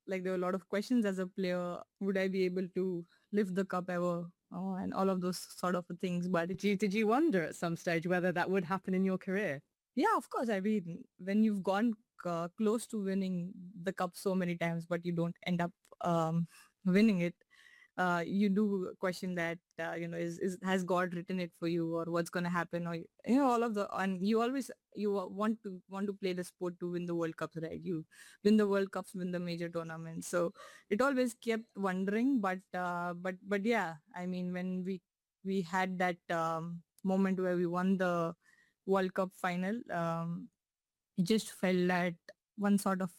like there were a lot of questions as a player. Would I be able to lift the cup ever? And all of those sort of things. But Did you wonder at some stage whether that would happen in your career? yeah, of course. I mean, when you've gone close to winning the cup so many times, but you don't end up winning it, you do question that, is has God written it for you, or what's going to happen, or all of the, and you always want to play the sport to win the World Cups, right? You win the World Cups, win the major tournaments. So it always kept wondering, but yeah, I mean, when we had that moment where we won the World Cup final, it just felt that one sort of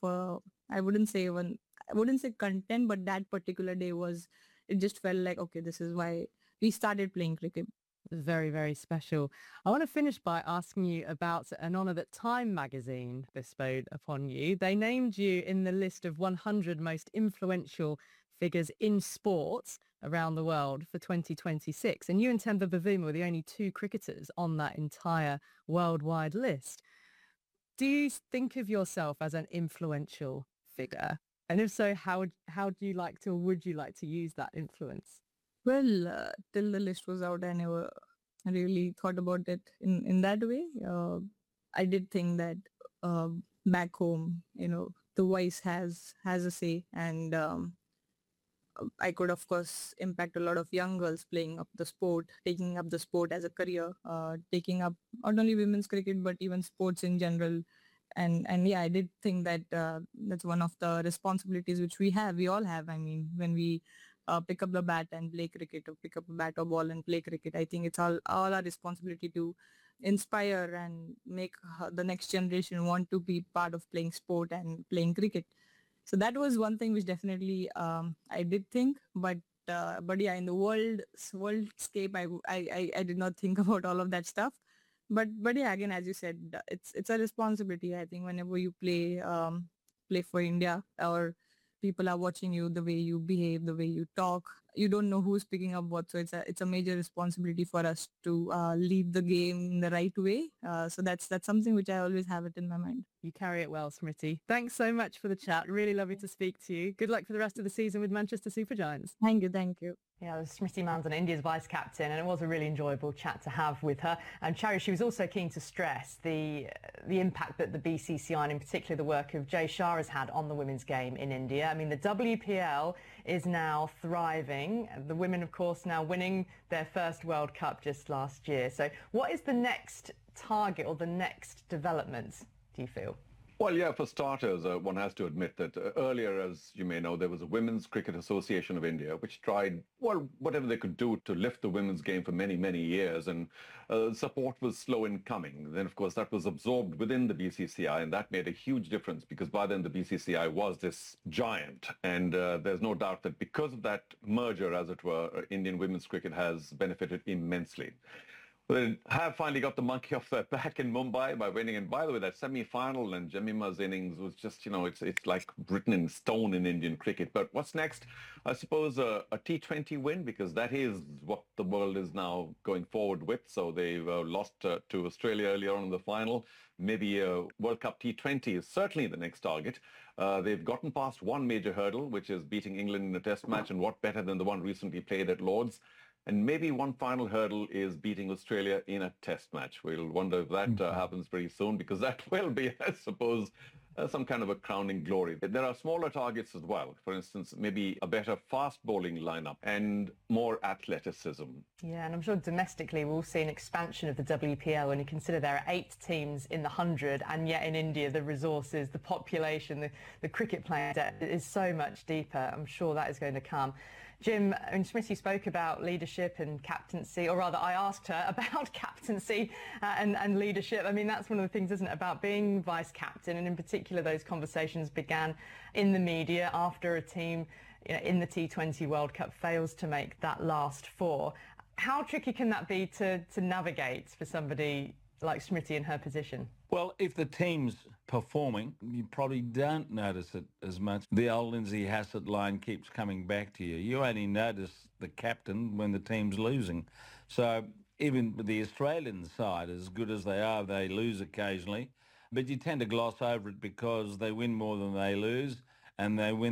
I wouldn't say content, but that particular day was, it just felt like, okay, this is why we started playing cricket. Very, very special. I want to finish by asking you about an honour that Time magazine bestowed upon you. They named you in the list of 100 most influential figures in sports around the world for 2026. And you and Temba Bavuma were the only two cricketers on that entire worldwide list. Do you think of yourself as an influential figure? And if so, how do you like to, or would you like to use that influence? Well, till the list was out, I never really thought about it in that way. I did think that uh, back home, the voice has a say, and I could, of course, impact a lot of young girls playing up the sport, taking up the sport as a career, taking up not only women's cricket but even sports in general. And yeah, I did think that that's one of the responsibilities which we all have. I mean, when we pick up the bat and play cricket, or pick up a bat or ball and play cricket, I think it's all our responsibility to inspire and make the next generation want to be part of playing sport and playing cricket. So that was one thing which definitely I did think, but yeah, in the worldscape, I did not think about all of that stuff. But yeah, again, as you said, it's a responsibility. I think whenever you play for India, or people are watching you, the way you behave, the way you talk, you don't know who's picking up what. So it's a major responsibility for us to lead the game in the right way. So that's something which I always have it in my mind. You carry it well, Smriti. Thanks so much for the chat. Really lovely to speak to you. Good luck for the rest of the season with Manchester Super Giants. Thank you, thank you. Yeah, it was Smriti Mandhana, India's vice-captain, and it was a really enjoyable chat to have with her. And Charu, she was also keen to stress the impact that the BCCI, and in particular the work of Jay Shah, has had on the women's game in India. I mean, the WPL is now thriving. The women, of course, now winning their first World Cup just last year. So what is the next target or the next development, do you feel? Well, yeah, for starters, one has to admit that earlier, as you may know, there was a Women's Cricket Association of India, which tried, well, whatever they could do to lift the women's game for many, many years, and support was slow in coming. Then, of course, that was absorbed within the BCCI, and that made a huge difference, because by then the BCCI was this giant, and there's no doubt that because of that merger, as it were, Indian women's cricket has benefited immensely. They have finally got the monkey off their back in Mumbai by winning. And by the way, that semi-final and Jemima's innings was just, it's like written in stone in Indian cricket. But what's next? I suppose a T20 win, because that is what the world is now going forward with. So they've lost to Australia earlier on in the final. Maybe a World Cup T20 is certainly the next target. They've gotten past one major hurdle, which is beating England in a test match. And what better than the one recently played at Lord's? And maybe one final hurdle is beating Australia in a test match. We'll wonder if that happens very soon, because that will be, I suppose, some kind of a crowning glory. There are smaller targets as well. For instance, maybe a better fast bowling lineup and more athleticism. Yeah, and I'm sure domestically we'll see an expansion of the WPL when you consider there are 8 teams in the 100, and yet in India the resources, the population, the cricket playing depth is so much deeper. I'm sure that is going to come. Jim, and Smriti spoke about leadership and captaincy, or rather I asked her about captaincy and leadership. I mean, that's one of the things, isn't it, about being vice-captain, and in particular those conversations began in the media after a team in the T20 World Cup fails to make that last 4. How tricky can that be to navigate for somebody like Smriti in her position? Well, if the team's performing, you probably don't notice it as much. The old Lindsay Hassett line keeps coming back to you. You only notice the captain when the team's losing. So even with the Australian side, as good as they are, they lose occasionally. But you tend to gloss over it because they win more than they lose, and they win